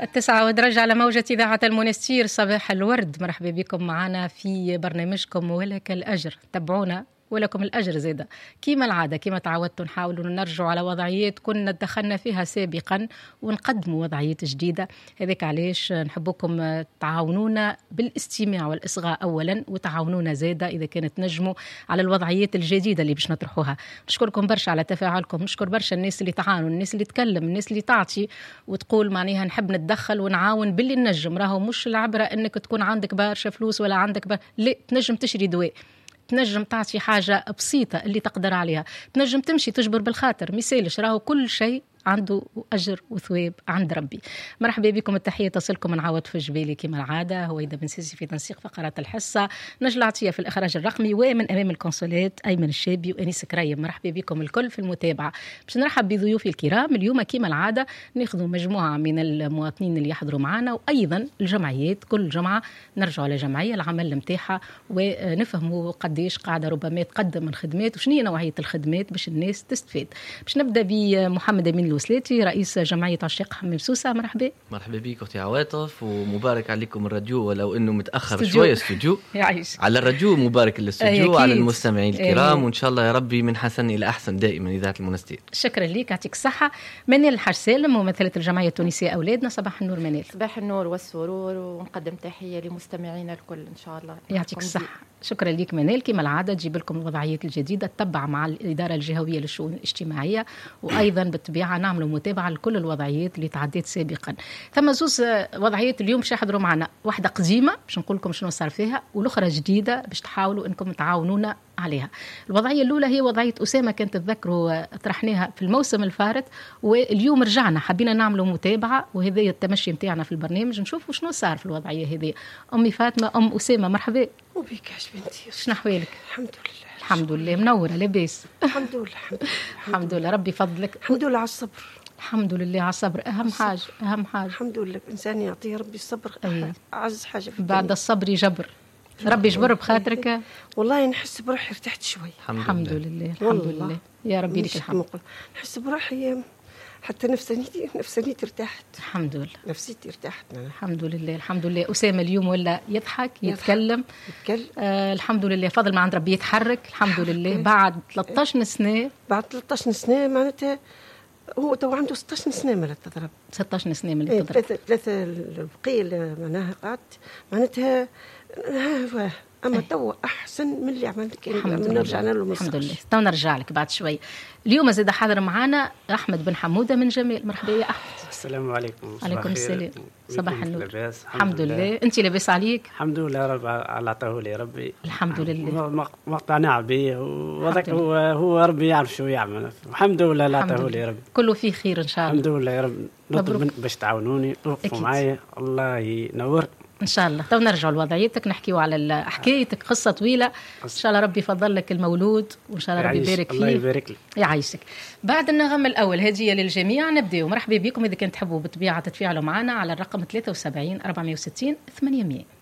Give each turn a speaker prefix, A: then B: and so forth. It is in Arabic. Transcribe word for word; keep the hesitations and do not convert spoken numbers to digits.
A: التسعة ودرجة على موجة إذاعة المنستير. صباح الورد، مرحبا بكم معنا في برنامجكم ولك الأجر. تابعونا ولكم الأجر زيادة كما العادة، كما تعودتوا نحاولوا نرجعوا على وضعيات كنا دخلنا فيها سابقا ونقدموا وضعيات جديدة. هذاك علاش نحبكم تعاونونا بالاستماع والإصغاء أولا، وتعاونونا زيادة إذا كانت نجموا على الوضعيات الجديدة اللي باش نطرحوها. نشكركم برشا على تفاعلكم، نشكر برشا الناس اللي تعاونوا، الناس اللي تكلم، الناس اللي تعطي وتقول معناها نحب نتدخل ونعاون باللي نجم. راهو مش العبرة أنك تكون عندك برشا فلوس ولا عندك بر... لا، تنجم تشري دواء، تنجم تعطي حاجة بسيطة اللي تقدر عليها، تنجم تمشي تجبر بالخاطر، مثالش راهو كل شيء عنده أجر وثواب عند ربي. مرحبا بكم، التحية تصلكم من عوض في جبالي كما العادة، هويدا بن سيسي في تنسيق فقرات الحصة، نجلة عطية في الإخراج الرقمي، ومن أمام الكونسولات أيمن الشابي وأنيس كريم. مرحبا بكم الكل في المتابعة. باش نرحب بضيوفي الكرام اليوم كما العادة، ناخذوا مجموعة من المواطنين اللي يحضروا معنا، وأيضا الجمعيات. كل جمعة نرجعوا على جمعية العمل متاعها ونفهموا قديش قاعدة ربما تقدم من خدمات وشنية نوعية الخدمات باش الناس تستفيد. باش نبدأ بمحمد أمين الوسلاتي، رئيس جمعية عشاق حمام سوسة. مرحبا.
B: مرحبا بك اختي عواطف، ومبارك عليكم الراديو ولو انه متاخر شويه. استوديو
A: يعيش
B: على الراديو، مبارك للاستوديو وعلى المستمعين الكرام أيه. وان شاء الله يا ربي من حسن الى احسن دائما اذاعه المنستير.
A: شكرا لك، يعطيك الصحه. منال الحاج سالم، ممثله الجمعيه التونسيه اولادنا. صباح النور منال.
C: صباح النور والسرور، ونقدم تحيه لمستمعينا الكل ان شاء الله.
A: يعطيك الصحه. شكرا لك منال. كما العاده تجيب لكم الوضعيات الجديده، تتبع مع الاداره الجهويه للشؤون الاجتماعيه، وايضا بالطبيعه نعملوا متابعه لكل الوضعيات اللي تعديت سابقا. ثم زوز وضعيات اليوم باش يحضروا معنا، واحده قديمه باش نقول لكم شنو صار فيها، والاخرى جديده باش تحاولوا انكم تعاونونا عليها. الوضعيه الاولى هي وضعيه اسامه، كانت تذكروا طرحناها في الموسم الفارط، واليوم رجعنا حبينا نعملوا متابعه، وهذا التمشي نتاعنا في البرنامج، نشوفوا شنو صار في الوضعيه هذه. امي فاطمه، ام اسامه، مرحبا.
D: وبيك عاش بنتي،
A: شنو احوالك؟
D: الحمد لله.
A: الحمد لله، منوره لاباس.
D: الحمد لله الحمد لله
A: الحمد لله، ربي فضلك.
D: الحمد لله على الصبر.
A: الحمد لله على الصبر، اهم
D: الصبر.
A: حاجه اهم حاجه.
D: الحمد لله الانسان يعطيه ربي الصبر،
A: أيه.
D: اعز حاجه في
A: بعد
D: الدنيا.
A: الصبر يجبر، ربي يجبر بخاطرك.
D: والله نحس بروحي ارتحت شوي.
A: الحمد لله الحمد لله يا ربي لك الحمد.
D: نحس بروحي حتى نفسانيتي نفسانيتي ارتاحت.
A: الحمد لله،
D: نفسيتي ارتاحت.
A: الحمد لله الحمد لله. أسامة اليوم ولا يضحك يتكلم،
D: يتكلم.
A: آه الحمد لله، فضل ما عند ربي يتحرك. الحمد لله بعد ثلاثة عشر سنة.
D: بعد ثلاثة عشر سنة معناتها هو تو عنده ستة عشر سنة مالا تضرب.
A: ستة عشر سنة من
D: اللي
A: تضرب.
D: ثلاثة ثلاثة البقية اللي معناها قعدت معناتها ها. أما أيه. تو أحسن من اللي عملت كان نرجع له.
A: الحمد لله. تو نرجع لك بعد شوي. اليوم زاد حاضر معنا أحمد بن حمودة من جمال. مرحبا يا أحمد.
E: السلام عليكم.
A: عليكم السلام. صباح النور.
E: لاباس؟
A: الحمد لله. لله. أنت لاباس عليك؟
E: الحمد لله رب على عطاه لي ربي.
A: الحمد لله.
E: مقتنع به وهذاك هو هو ربي يعرف شو يعمل. الحمد لله لا عطاه لي ربي.
A: كله فيه خير إن شاء الله.
E: الحمد لله يا رب. نطلب باش تعاونوني توقفوا معايا، الله ينور
A: ان شاء الله. تو نرجعوا لوضعيتك، نحكيو على حكايتك، قصه طويله ان شاء الله. ربي يفضل لك المولود وان شاء الله ربي يبارك فيه.
E: الله يبارك لك،
A: يعيشك. بعد النغم الاول هديه للجميع نبداو. مرحبا بكم. اذا كنت تحبوا بالطبيعه تتفاعلوا معنا على الرقم ثلاثة وسبعين أربعمائة وستين ثمانمائة.